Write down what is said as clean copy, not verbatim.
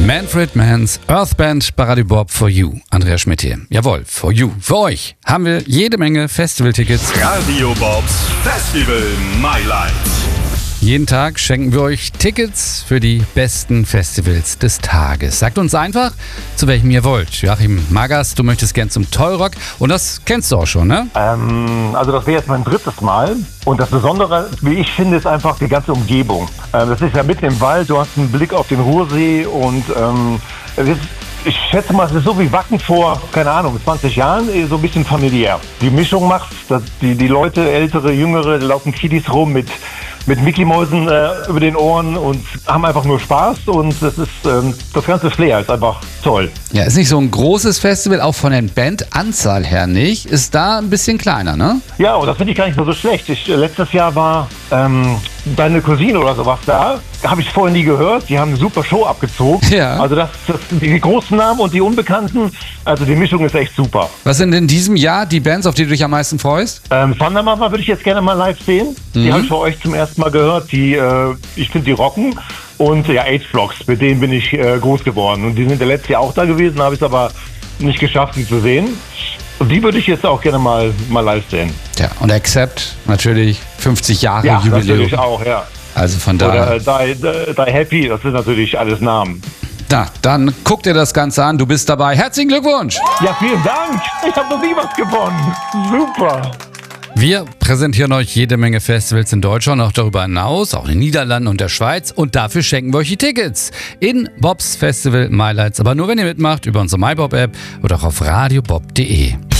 Manfred Manns Earthband bei Radio Bob for You. Andreas Schmidt hier. Jawohl, for you. Für euch haben wir jede Menge Festivaltickets. Radio Bobs Festival Mailand. Jeden Tag schenken wir euch Tickets für die besten Festivals des Tages. Sagt uns einfach, zu welchem ihr wollt. Joachim Magas, du möchtest gern zum Tollrock und das kennst du auch schon, ne? Also das wäre jetzt mein drittes Mal. Und das Besondere, wie ich finde, ist einfach die ganze Umgebung. Das ist ja mitten im Wald, du hast einen Blick auf den Ruhrsee und ich schätze mal, es ist so wie Wacken vor, keine Ahnung, 20 Jahren, so ein bisschen familiär. Die Mischung macht, dass die Leute, ältere, jüngere, da laufen Kiddies rum mit Mickey-Mäusen über den Ohren und haben einfach nur Spaß und das ist das ganze Flair ist einfach toll. Ja, ist nicht so ein großes Festival, auch von der Bandanzahl her nicht. Ist da ein bisschen kleiner, ne? Ja, und das finde ich gar nicht so schlecht. Letztes Jahr war deine Cousine oder sowas da. Habe ich vorher nie gehört. Die haben eine super Show abgezogen. Ja. Also die großen Namen und die Unbekannten, also die Mischung ist echt super. Was sind in diesem Jahr die Bands, auf die du dich am meisten freust? Thundermother würde ich jetzt gerne mal live sehen. Die habe ich für euch zum ersten Mal gehört. Ich finde, die rocken. Und ja, H-Blocks, mit denen bin ich groß geworden. Und die sind ja letztes Jahr auch da gewesen, habe ich es aber nicht geschafft, sie zu sehen. Und die würde ich jetzt auch gerne mal live sehen. Ja, und Accept natürlich 50 Jahre ja, Jubiläum. Ja, natürlich auch, ja. Also von daher. Oder Die Happy, das sind natürlich alles Namen. Na, dann guck dir das Ganze an, du bist dabei. Herzlichen Glückwunsch! Ja, vielen Dank! Ich habe noch nie was gewonnen. Super! Wir präsentieren euch jede Menge Festivals in Deutschland, auch darüber hinaus, auch in den Niederlanden und der Schweiz. Und dafür schenken wir euch die Tickets in Bobs Festival Mailand. Aber nur, wenn ihr mitmacht, über unsere MyBob-App oder auch auf radiobob.de.